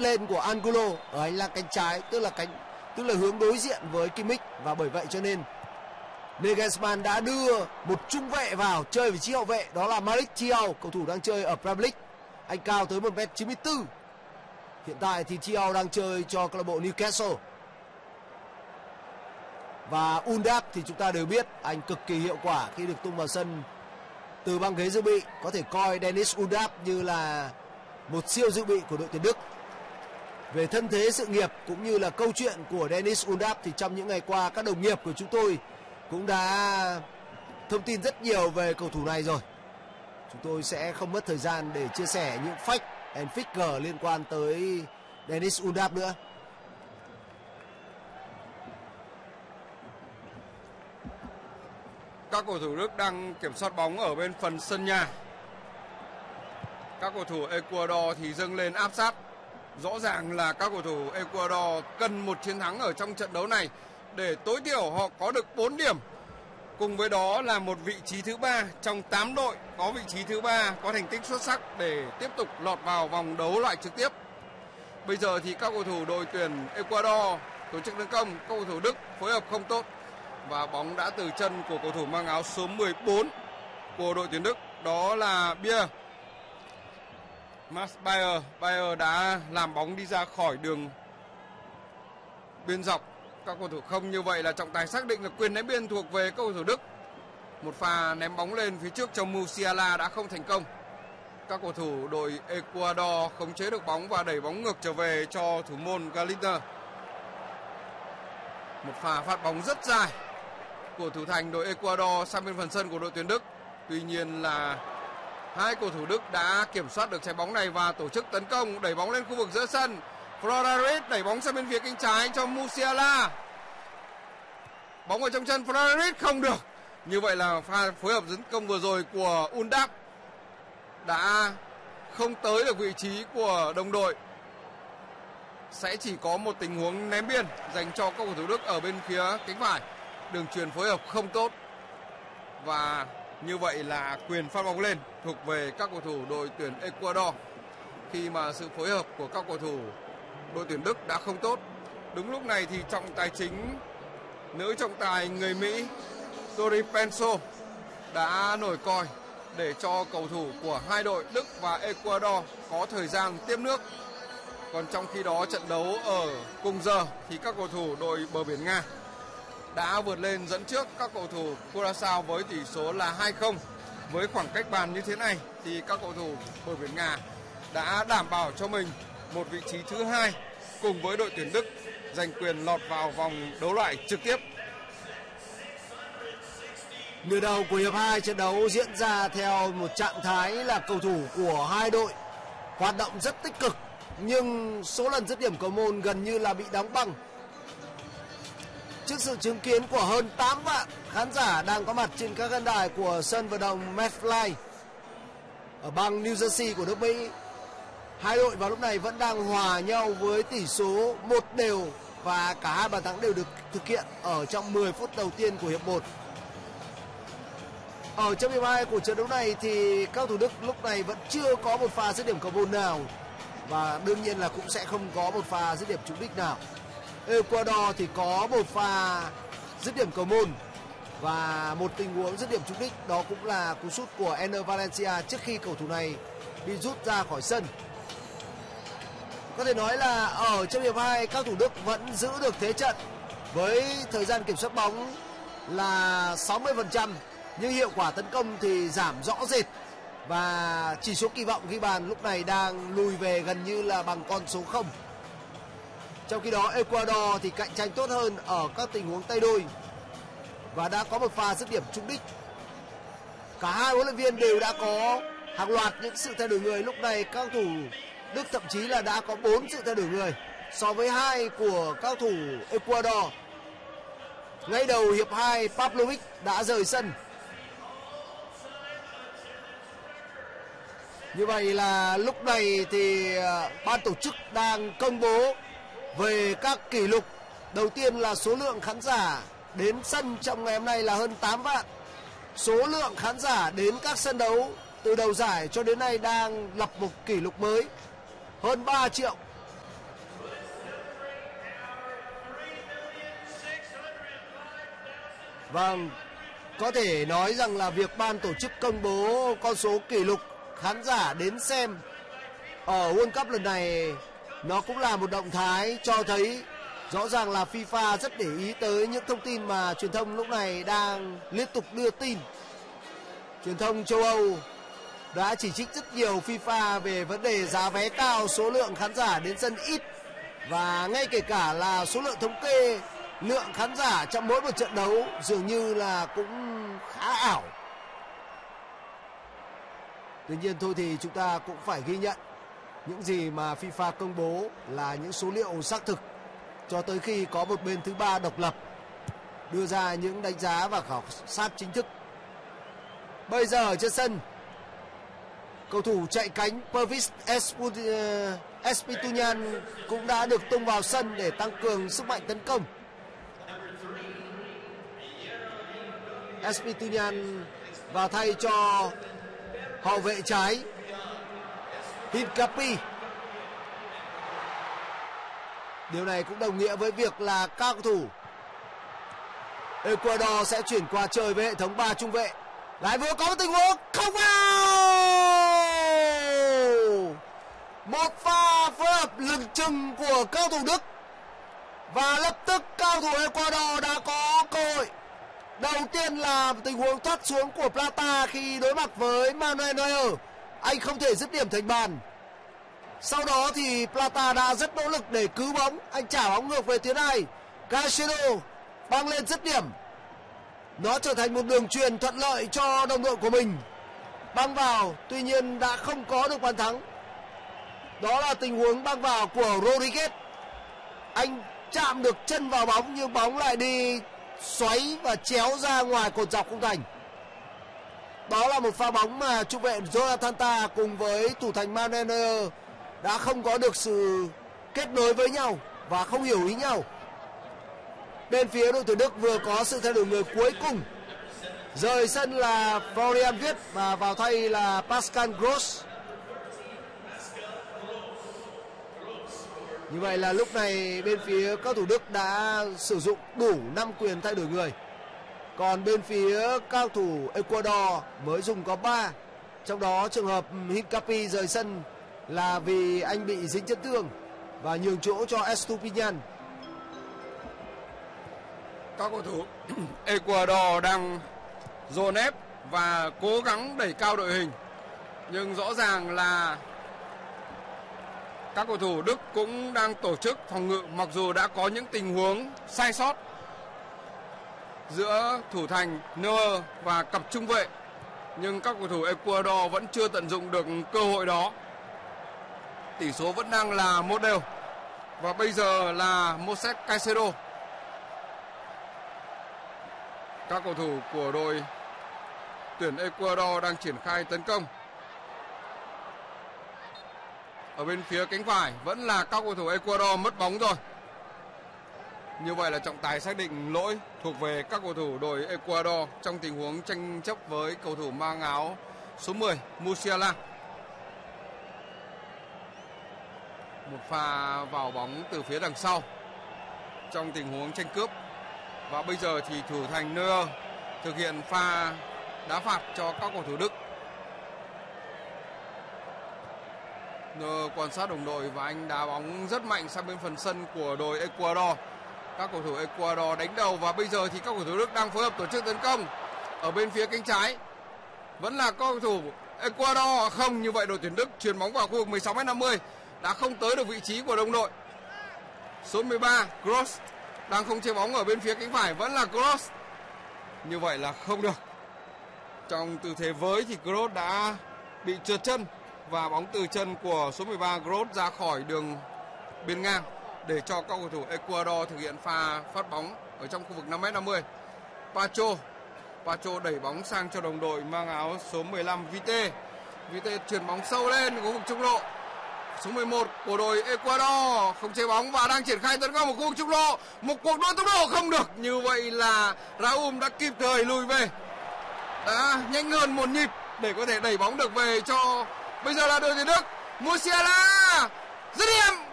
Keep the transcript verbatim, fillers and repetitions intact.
lên của Angulo ở hành lang cánh trái, tức là cánh tức là hướng đối diện với Kimmich, và bởi vậy cho nên Nagelsmann đã đưa một trung vệ vào chơi vị trí hậu vệ, đó là Malik Thiaw, cầu thủ đang chơi ở Premier League. Anh cao tới một mét chín mươi tư. Hiện tại thì Thiaw đang chơi cho câu lạc bộ Newcastle. Và Undav thì chúng ta đều biết anh cực kỳ hiệu quả khi được tung vào sân từ băng ghế dự bị. Có thể coi Dennis Undav như là một siêu dự bị của đội tuyển Đức. Về thân thế sự nghiệp cũng như là câu chuyện của Dennis Undav thì trong những ngày qua các đồng nghiệp của chúng tôi cũng đã thông tin rất nhiều về cầu thủ này rồi. Chúng tôi sẽ không mất thời gian để chia sẻ những fact and figure liên quan tới Dennis Undav nữa. Các cầu thủ Đức đang kiểm soát bóng ở bên phần sân nhà. Các cầu thủ Ecuador thì dâng lên áp sát. Rõ ràng là các cầu thủ Ecuador cần một chiến thắng ở trong trận đấu này để tối thiểu họ có được bốn điểm. Cùng với đó là một vị trí thứ ba trong tám đội có vị trí thứ ba có thành tích xuất sắc để tiếp tục lọt vào vòng đấu loại trực tiếp. Bây giờ thì các cầu thủ đội tuyển Ecuador tổ chức tấn công, các cầu thủ Đức phối hợp không tốt và bóng đã từ chân của cầu thủ mang áo số mười bốn của đội tuyển Đức, đó là Bayer. Max Bayer, Bayer đã làm bóng đi ra khỏi đường biên dọc. Các cầu thủ không, như vậy là trọng tài xác định là quyền ném biên thuộc về các cầu thủ Đức. Một pha ném bóng lên phía trước cho Musiala đã không thành công. Các cầu thủ đội Ecuador khống chế được bóng và đẩy bóng ngược trở về cho thủ môn Gallitner. Một pha phát bóng rất dài của thủ thành đội Ecuador sang bên phần sân của đội tuyển Đức. Tuy nhiên là hai cầu thủ Đức đã kiểm soát được trái bóng này và tổ chức tấn công, đẩy bóng lên khu vực giữa sân. Florian đẩy bóng sang bên phía cánh trái cho Musiala. Bóng ở trong chân Florian không được. Như vậy là pha phối hợp tấn công vừa rồi của Undav đã không tới được vị trí của đồng đội. Sẽ chỉ có một tình huống ném biên dành cho các cầu thủ Đức ở bên phía cánh phải. Đường chuyền phối hợp không tốt và như vậy là quyền phát bóng lên thuộc về các cầu thủ đội tuyển Ecuador. Khi mà sự phối hợp của các cầu thủ đội tuyển Đức đã không tốt. Đúng lúc này thì trọng tài chính nữ trọng tài người Mỹ Tori Penso đã nổi còi để cho cầu thủ của hai đội Đức và Ecuador có thời gian tiếp nước. Còn trong khi đó trận đấu ở cùng giờ thì các cầu thủ đội bờ biển Nga đã vượt lên dẫn trước các cầu thủ Curaçao với tỷ số là hai không. Với khoảng cách bàn như thế này thì các cầu thủ bờ biển Nga đã đảm bảo cho mình một vị trí thứ hai cùng với đội tuyển Đức giành quyền lọt vào vòng đấu loại trực tiếp. Nửa đầu của hiệp hai, trận đấu diễn ra theo một trạng thái là cầu thủ của hai đội hoạt động rất tích cực, nhưng số lần dứt điểm cầu môn gần như là bị đóng băng. Trước sự chứng kiến của hơn tám vạn khán giả đang có mặt trên các khán đài của sân vận động MetLife ở bang New Jersey của nước Mỹ, hai đội vào lúc này vẫn đang hòa nhau với tỷ số một đều và cả hai bàn thắng đều được thực hiện ở trong mười phút đầu tiên của hiệp một. Ở trong hiệp hai của trận đấu này thì các cầu thủ Đức lúc này vẫn chưa có một pha dứt điểm cầu môn nào và đương nhiên là cũng sẽ không có một pha dứt điểm trúng đích nào. Ecuador thì có một pha dứt điểm cầu môn và một tình huống dứt điểm trúng đích, đó cũng là cú sút của Ener Valencia trước khi cầu thủ này bị rút ra khỏi sân. Có thể nói là ở trong hiệp hai các thủ Đức vẫn giữ được thế trận với thời gian kiểm soát bóng là sáu mươi phần trăm, nhưng hiệu quả tấn công thì giảm rõ rệt và chỉ số kỳ vọng ghi bàn lúc này đang lùi về gần như là bằng con số không. Trong khi đó Ecuador thì cạnh tranh tốt hơn ở các tình huống tay đôi và đã có một pha dứt điểm trúng đích. Cả hai huấn luyện viên đều đã có hàng loạt những sự thay đổi người. Lúc này các thủ Đức thậm chí là đã có bốn sự thay đổi người so với hai của các thủ Ecuador. Ngay đầu hiệp hai, Pavlovic đã rời sân. Như vậy là lúc này thì ban tổ chức đang công bố về các kỷ lục. Đầu tiên là số lượng khán giả đến sân trong ngày hôm nay là hơn tám vạn. Số lượng khán giả đến các sân đấu từ đầu giải cho đến nay đang lập một kỷ lục mới, hơn ba triệu. Vâng, có thể nói rằng là việc ban tổ chức công bố con số kỷ lục khán giả đến xem ở World Cup lần này nó cũng là một động thái cho thấy rõ ràng là FIFA rất để ý tới những thông tin mà truyền thông lúc này đang liên tục đưa tin. Truyền thông châu Âu đã chỉ trích rất nhiều FIFA về vấn đề giá vé cao, số lượng khán giả đến sân ít và ngay kể cả là số lượng thống kê lượng khán giả trong mỗi một trận đấu dường như là cũng khá ảo. Tuy nhiên thôi thì chúng ta cũng phải ghi nhận những gì mà FIFA công bố là những số liệu xác thực cho tới khi có một bên thứ ba độc lập đưa ra những đánh giá và khảo sát chính thức. Bây giờ ở trên sân, cầu thủ chạy cánh Pervis Espitunyan cũng đã được tung vào sân để tăng cường sức mạnh tấn công. Espitunyan vào thay cho hậu vệ trái Hincapie. Điều này cũng đồng nghĩa với việc là các cầu thủ Ecuador sẽ chuyển qua chơi với hệ thống ba trung vệ. Lại vừa có một tình huống không vào. Một pha phối hợp lừng chừng của cao thủ Đức và lập tức cao thủ Ecuador đã có cơ hội. Đầu tiên là tình huống thoát xuống của Plata khi đối mặt với Manuel Neuer. Anh không thể dứt điểm thành bàn. Sau đó thì Plata đã rất nỗ lực để cứu bóng. Anh trả bóng ngược về phía này. Caicedo băng lên dứt điểm. Nó trở thành một đường truyền thuận lợi cho đồng đội của mình. Băng vào, tuy nhiên đã không có được bàn thắng. Đó là tình huống băng vào của Rodriguez. Anh chạm được chân vào bóng nhưng bóng lại đi xoáy và chéo ra ngoài cột dọc khung thành. Đó là một pha bóng mà trung vệ Jonathan Tah cùng với thủ thành Manuel Neuer đã không có được sự kết nối với nhau và không hiểu ý nhau. Bên phía đội tuyển Đức vừa có sự thay đổi người cuối cùng. Rời sân là Florian Wirtz và vào thay là Pascal Gross. Như vậy là lúc này bên phía các thủ Đức đã sử dụng đủ năm quyền thay đổi người. Còn bên phía các thủ Ecuador mới dùng có ba. Trong đó trường hợp Hincapie rời sân là vì anh bị dính chấn thương và nhường chỗ cho Estupiñán. Các cầu thủ Ecuador đang dồn ép và cố gắng đẩy cao đội hình. Nhưng rõ ràng là các cầu thủ Đức cũng đang tổ chức phòng ngự mặc dù đã có những tình huống sai sót giữa thủ thành Neuer và cặp trung vệ. Nhưng các cầu thủ Ecuador vẫn chưa tận dụng được cơ hội đó. Tỷ số vẫn đang là một đều. Và bây giờ là Moises Caicedo. Các cầu thủ của đội tuyển Ecuador đang triển khai tấn công. Ở bên phía cánh phải vẫn là các cầu thủ Ecuador mất bóng rồi. Như vậy là trọng tài xác định lỗi thuộc về các cầu thủ đội Ecuador trong tình huống tranh chấp với cầu thủ mang áo số mười Musiala. Một pha vào bóng từ phía đằng sau trong tình huống tranh cướp. Và bây giờ thì thủ thành Neuer thực hiện pha đá phạt cho các cầu thủ Đức. Neuer quan sát đồng đội và anh đá bóng rất mạnh sang bên phần sân của đội Ecuador. Các cầu thủ Ecuador đánh đầu và bây giờ thì các cầu thủ Đức đang phối hợp tổ chức tấn công. Ở bên phía cánh trái vẫn là các cầu thủ Ecuador. Không, như vậy đội tuyển Đức chuyền bóng vào khu vực mười sáu mét năm mươi đã không tới được vị trí của đồng đội. Số mười ba Gross đang không chơi bóng ở bên phía cánh phải, vẫn là Gross. Như vậy là không được. Trong tư thế với thì Gross đã bị trượt chân và bóng từ chân của số mười ba Gross ra khỏi đường biên ngang để cho các cầu thủ Ecuador thực hiện pha phát bóng ở trong khu vực năm mét năm mươi. Pacho Pacho đẩy bóng sang cho đồng đội mang áo số mười lăm Vite. Vite chuyền bóng sâu lên khu vực trung lộ. Số mười một của đội Ecuador không chơi bóng và đang triển khai tấn công ở khu vực trung lộ. Một cuộc đua tốc độ không được. Như vậy là Raúl đã kịp thời lùi về, đã nhanh hơn một nhịp để có thể đẩy bóng được về cho bây giờ là đội tuyển Đức. Musiala dứt điểm